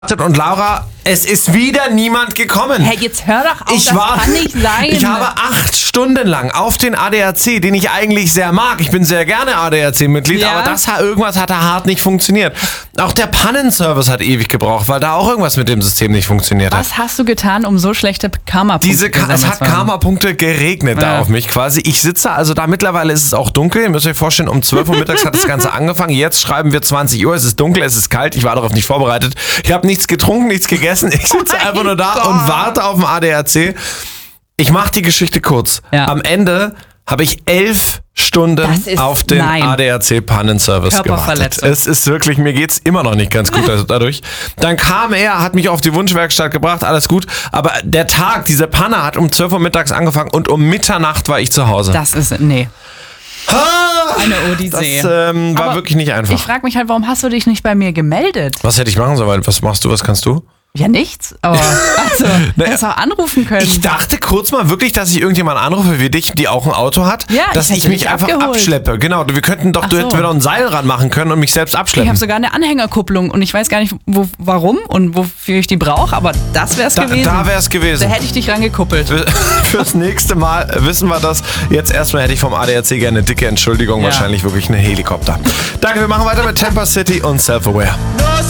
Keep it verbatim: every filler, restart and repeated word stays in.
Und Laura, es ist wieder niemand gekommen. Hey, jetzt hör doch auf, ich das war, kann nicht sein. Ich habe acht Stunden lang auf den A D A C, den ich eigentlich sehr mag. Ich bin sehr gerne A D A C-Mitglied, Ja. aber das hat, irgendwas hat da hart nicht funktioniert. Auch der Pannenservice hat ewig gebraucht, weil da auch irgendwas mit dem System nicht funktioniert hat. Was hast du getan, um so schlechte Karma-Punkte Diese Ka- es hat Karma-Punkte geregnet Ja. da auf mich quasi. Ich sitze also da, mittlerweile ist es auch dunkel. Ihr müsst euch vorstellen, um zwölf Uhr mittags hat das Ganze angefangen. Jetzt schreiben wir zwanzig Uhr, es ist dunkel, es ist kalt. Ich war darauf nicht vorbereitet. Ich habe nichts getrunken, nichts gegessen. Ich sitze mein einfach nur da Gott. und warte auf den A D A C. Ich mache die Geschichte kurz. Ja. Am Ende habe ich elf Stunden Das ist- auf den nein. A D A C-Pannenservice gewartet. Körperverletzung. Es ist wirklich, mir geht's immer noch nicht ganz gut dadurch. Dann kam er, hat mich auf die Wunschwerkstatt gebracht, alles gut. Aber der Tag, diese Panne hat um zwölf Uhr mittags angefangen und um Mitternacht war ich zu Hause. Das ist, nee. Ah, Eine das Odyssee. ähm, war Aber wirklich nicht einfach. Ich frage mich halt, warum hast du dich nicht bei mir gemeldet? Was hätte ich machen sollen? Was machst du, was kannst du? Ja, nichts. Aber also, du hättest auch anrufen können. Ich dachte kurz mal wirklich, dass ich irgendjemanden anrufe wie dich, die auch ein Auto hat, Ja, dass ich ich, hätte mich dich einfach abgeholt. abschleppe. Genau, wir könnten doch, Ach du so. hättest mir doch ein Seil ranmachen können und mich selbst Ich abschleppen. habe sogar eine Anhängerkupplung und ich weiß gar nicht, wo, warum und wofür ich die brauche, aber das wäre es Da, gewesen. da wäre es Da gewesen. hätte ich dich rangekuppelt. Fürs nächste Mal wissen wir das. Jetzt erstmal hätte ich vom A D A C gerne eine dicke Entschuldigung, Ja. wahrscheinlich wirklich einen Helikopter. Danke, wir machen weiter mit Tampa City und Self-Aware. No